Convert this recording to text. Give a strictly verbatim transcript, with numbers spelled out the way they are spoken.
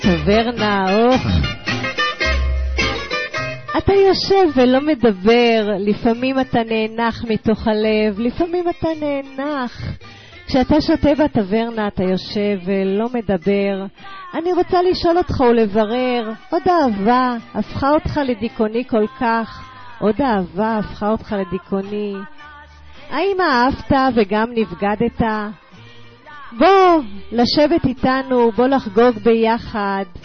טברנה, אוח. אתה יושב ולא מדבר, לפעמים אתה נאנח מתוך הלב, לפעמים אתה נאנח. כשאתה שותה בטברנה אתה יושב ולא מדבר. אני רוצה לשאול אותך ולברר, עוד אהבה הפכה אותך לדיכאוני כל כך? עוד אהבה הפכה אותך לדיכאוני? האם אהבת וגם נבגדת? בוא לשבת איתנו, בוא לחגוג ביחד.